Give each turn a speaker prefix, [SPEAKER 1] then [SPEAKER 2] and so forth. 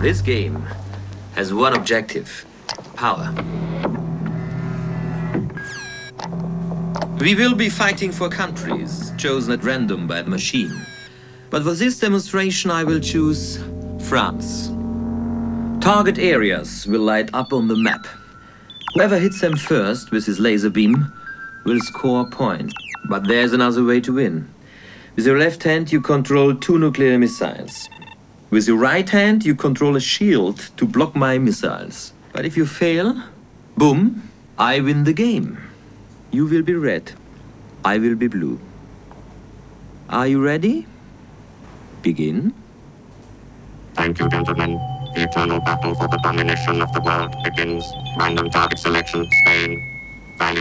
[SPEAKER 1] This game has one objective: power. We will be fighting for countries chosen at random by the machine. But for this demonstration, I will choose France. Target areas will light up on the map. Whoever hits them first with his laser beam will score points. But there's another way to win. With your left hand, you control 2 nuclear missiles. With your right hand, you control a shield to block my missiles. But if you fail, boom, I win the game. You will be red. I will be blue. Are you ready? Begin.
[SPEAKER 2] Thank you, gentlemen. The eternal battle for the domination of the world begins. Random target selection, Spain.